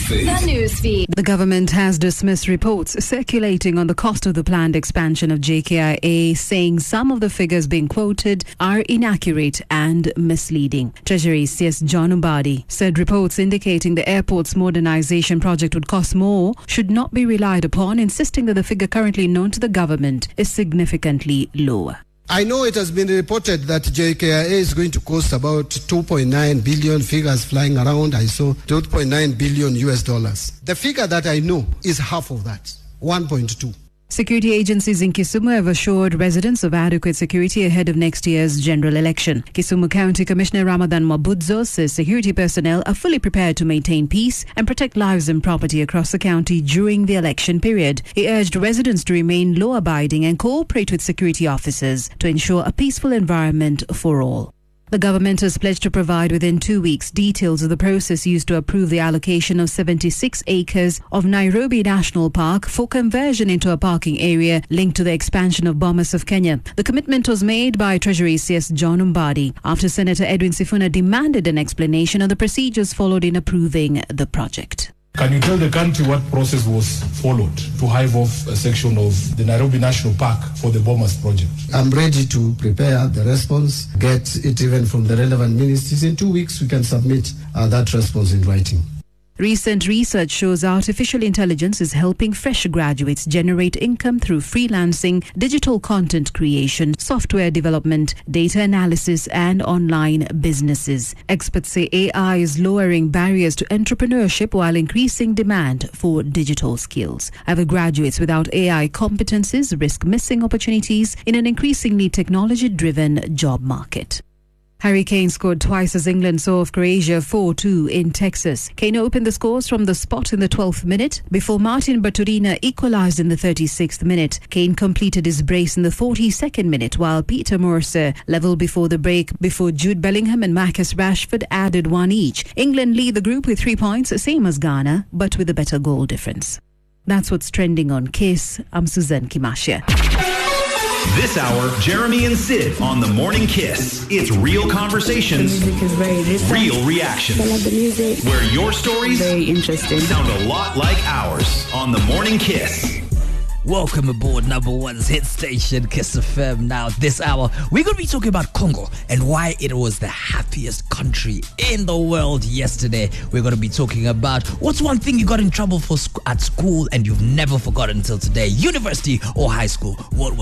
The newsfeed. The government has dismissed reports circulating on the cost of the planned expansion of JKIA, saying some of the figures being quoted are inaccurate and misleading. Treasury CS John Mbadi said reports indicating the airport's modernization project would cost more should not be relied upon, insisting that the figure currently known to the government is significantly lower. I know it has been reported that JKIA is going to cost about 2.9 billion, figures flying around. I saw 2.9 billion US dollars. The figure that I know is half of that, 1.2. Security agencies in Kisumu have assured residents of adequate security ahead of next year's general election. Kisumu County Commissioner Ramadan Mabudzo says security personnel are fully prepared to maintain peace and protect lives and property across the county during the election period. He urged residents to remain law-abiding and cooperate with security officers to ensure a peaceful environment for all. The government has pledged to provide within 2 weeks details of the process used to approve the allocation of 76 acres of Nairobi National Park for conversion into a parking area linked to the expansion of Bomas of Kenya. The commitment was made by Treasury CS John Mbadi after Senator Edwin Sifuna demanded an explanation of the procedures followed in approving the project. Can you tell the country what process was followed to hive off a section of the Nairobi National Park for the Bomas project? I'm ready to prepare the response, get it even from the relevant ministries. In 2 weeks, we can submit that response in writing. Recent research shows artificial intelligence is helping fresh graduates generate income through freelancing, digital content creation, software development, data analysis, and online businesses. Experts say AI is lowering barriers to entrepreneurship while increasing demand for digital skills. However, graduates without AI competencies risk missing opportunities in an increasingly technology-driven job market. Harry Kane scored twice as England saw off Croatia 4-2 in Texas. Kane opened the scores from the spot in the 12th minute before Martin Baturina equalised in the 36th minute. Kane completed his brace in the 42nd minute while Peter Mercer levelled before the break before Jude Bellingham and Marcus Rashford added one each. England lead the group with 3 points, same as Ghana, but with a better goal difference. That's what's trending on KISS. I'm Suzanne Kimasha. This hour, Jeremy and Sid on The Morning Kiss. It's real conversations, the music is very different. real reactions. I love the music. Where your stories Very interesting. sound a lot like ours on The Morning Kiss. Welcome aboard number one's hit station, Kiss FM. Now, this hour, we're going to be talking about Congo and why it was the happiest country in the world yesterday. We're going to be talking about what's one thing you got in trouble for at school and you've never forgotten until today, university or high school. What was